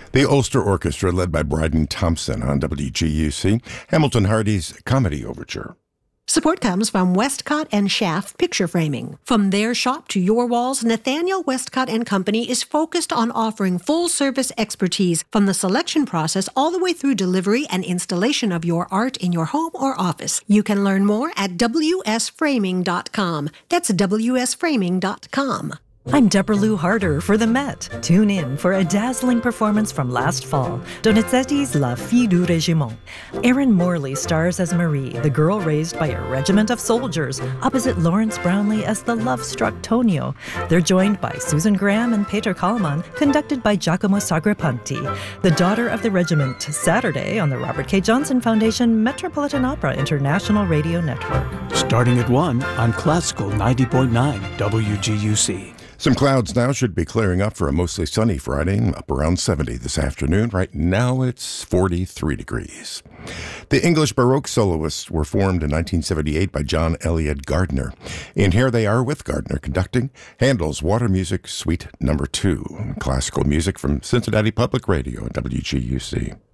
The Ulster Orchestra, led by Bryden Thompson on WGUC, Hamilton Hardy's Comedy Overture. Support comes from Westcott and Schaff Picture Framing. From their shop to your walls, Nathaniel Westcott and Company is focused on offering full-service expertise from the selection process all the way through delivery and installation of your art in your home or office. You can learn more at wsframing.com. That's wsframing.com. I'm Deborah Lou Harder for the Met. Tune in for a dazzling performance from last fall, Donizetti's La Fille du Régiment. Erin Morley stars as Marie, the girl raised by a regiment of soldiers, opposite Lawrence Brownlee as the love-struck Tonio. They're joined by Susan Graham and Peter Kallman, conducted by Giacomo Sagrapanti. The Daughter of the Regiment, Saturday on the Robert K. Johnson Foundation Metropolitan Opera International Radio Network. Starting at 1 on Classical 90.9 WGUC. Some clouds now should be clearing up for a mostly sunny Friday, up around 70 this afternoon. Right now it's 43 degrees. The English Baroque soloists were formed in 1978 by John Eliot Gardner. And here they are with Gardner conducting Handel's Water Music Suite No. 2, classical music from Cincinnati Public Radio and WGUC.